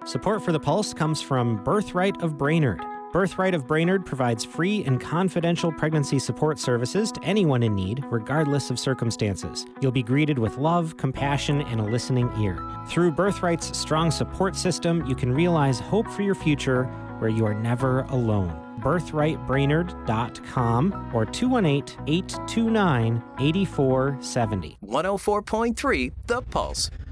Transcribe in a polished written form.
Support for The Pulse comes from Birthright of Brainerd. Birthright of Brainerd provides free and confidential pregnancy support services to anyone in need, regardless of circumstances. You'll be greeted with love, compassion, and a listening ear. Through Birthright's strong support system, you can realize hope for your future where you are never alone. BirthrightBrainerd.com or 218-829-8470. 104.3 The Pulse.